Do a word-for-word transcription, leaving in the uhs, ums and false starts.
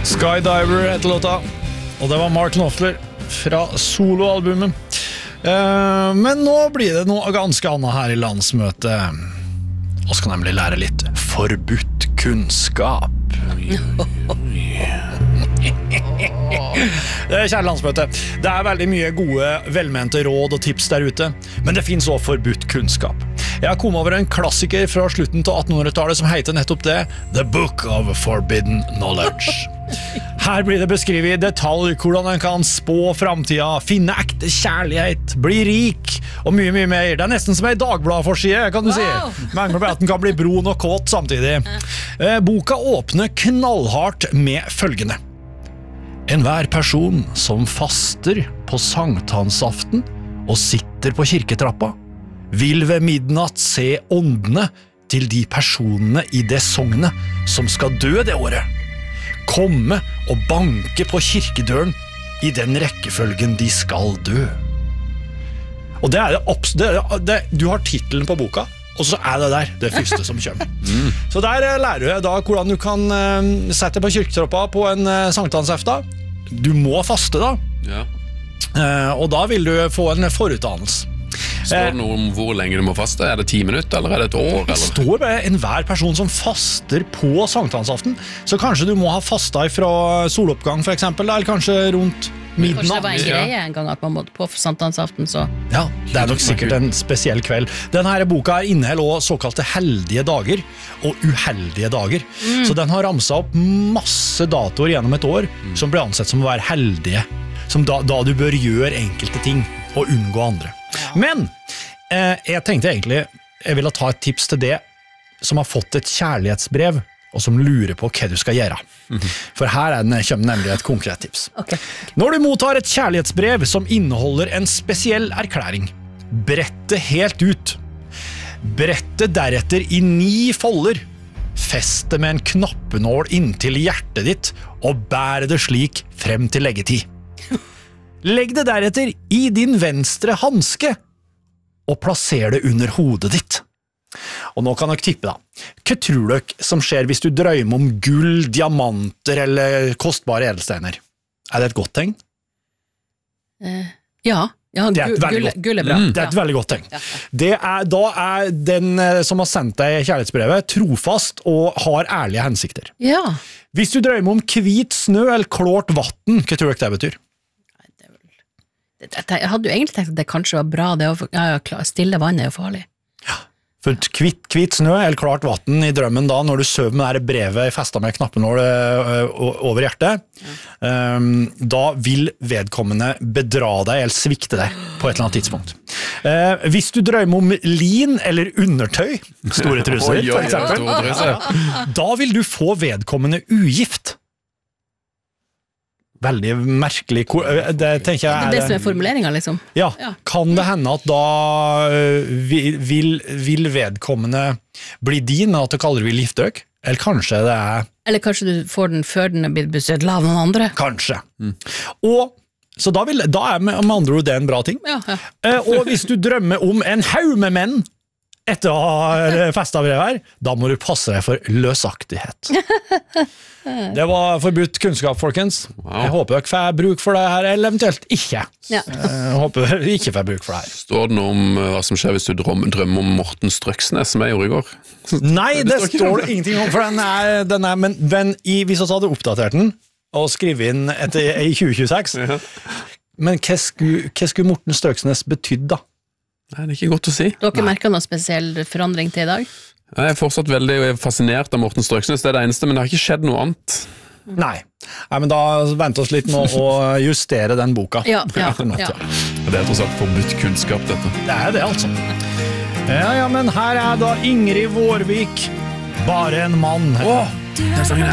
Skydiver heter låta, og det var Mark Knopfler fra soloalbumet. Uh, men nå blir det noe ganske annet her i landsmøtet. Og skal nemlig lære litt forbudt kunnskap. Kjære landsmøte, det er veldig mye gode, velmente råd og tips der ute, men det finnes også forbudt kunnskap. Jeg har kommet over en klassiker fra slutten til attenhundretallet som heter nettopp det, The Book of Forbidden Knowledge. Her blir det beskrevet i detalj hvordan en kan spå fremtiden, finne ekte kjærlighet, bli rik og mye, mye mer. Det er nesten som en dagbladforside, kan du wow. si. Mangler på at den kan bli brun og kåt samtidig. Boka åpner knallhardt med følgende. Enhver person som faster på sankthansaften og sitter på kirketrappa, vil ved midnatt se åndene til de personene i det sognet som skal dø det året. Komme og banke på kirkedøren i den rekkefølgen de skal dø. Og det er det, det, det du har titelen på boka, og så er det der det første som kommer. Mm. Så der lærer du da hvordan du kan uh, sette på kirketroppa på en uh, sankthansefta. Du må faste da. Ja. Uh, og da vil du få en forutdannelse. Står det noe om hvor lenge du må faste? Er det ti minutter, eller er det et år? Eller? Det står bare enhver person som faster på sankthansaften. Så kanskje du må ha fastet fra soloppgang for eksempel, eller kanskje rundt midnatt. Kanskje det var en greie en gang at man måtte på sankthansaften, så... Ja, det er nok sikkert en spesiell kveld. Denne boka er inneholder også såkalte heldige dager og uheldige dager. Mm. Så den har ramset opp masse datoer gjennom et år mm. som blir ansett som å være heldige. Som da, da du bør gjøre enkelte ting og unngå andre. Men eh, jeg tenkte egentlig jeg ville ta et tips til det som har fått et kjærlighetsbrev og som lurer på hva du skal gjøre. Mm-hmm. For her er den, kommer nemlig et konkret tips. Okay. Når du mottar et kjærlighetsbrev som inneholder en spesiell erklæring, brett det helt ut. Brett det deretter i ni folder. Fest det med en knappenål inntil hjertet ditt og bær det slik frem til leggetid. Legg det deretter i din venstre handske og plasser det under hodet ditt. Og nå kan dere tippe da. Hva tror dere som skjer hvis du drømmer om gull, diamanter eller kostbare edelsteiner? Er det et godt tegn? Uh, ja, ja det er et veldig gull, godt, gull er bra. Mm. Det er et veldig godt tegn. Det er, da er den som har sendt deg kjærlighetsbrevet trofast og har ærlige hensikter. Ja. Hvis du drømmer om hvit snø eller klart vatten, hva tror dere det betyr? Jeg hadde jo egentlig tenkt at det kanskje var bra, det å ja, stille vann er jo farlig. Ja, for hvit, hvit snø eller klart vatten i drømmen da, når du søv med det brevet festet med knappenål over hjertet, ja. um, da vil vedkommende bedra deg eller svikte deg på et eller annet tidspunkt. Uh, hvis du drømmer om lin eller undertøy, store truser oi, oi, for eksempel, store truser. Da vil du få vedkommende ugift. Veldig merkelig. Det tenker jeg er... Det er det som er formuleringen, liksom. Ja, ja. Kan det hende at da vil, vil vedkommende bli din, men at du aldri vil gifte deg? Eller kanskje det er... Eller kanskje du får den før den er blitt besøkt av noen andre? Kanskje. Mm. Og, så da, vil, da er med, med andre ord det en bra ting. Ja, ja. Og hvis du drømmer om en haug med menn, etter å ha festet brev her, da må du passe deg for løsaktighet. Det var forbudt kunnskap, folkens. Wow. Jeg håper dere får bruk for det her, eller eventuelt ikke. Ja. Jeg håper dere ikke får bruk for det her. Står det noe om hva som skjer hvis du drømmer om Morten Strøksnes, som jeg gjorde i går? Nei, det, det står, står det ingenting om, for den er, den er men, men i, hvis vi hadde oppdatert den, og skrevet inn etter, i tjue tjueseks, ja. Men hva skulle, hva skulle Morten Strøksnes betydd da? Nei, det er ikke godt å si. Du har ikke merket noen spesiell forandring til i dag? Jeg er fortsatt veldig fascinert av Morten Strøksnes, det er det eneste, men det har ikke skjedd noe annet. Nei, Nei men da venter oss litt med å justere den boka. Ja, ja, ja. Det er tross alt forbudt kunnskap, dette. Det er det, altså. Ja, ja, men her er da Ingrid Vårvik, bare en mann. Åh, den sangen her.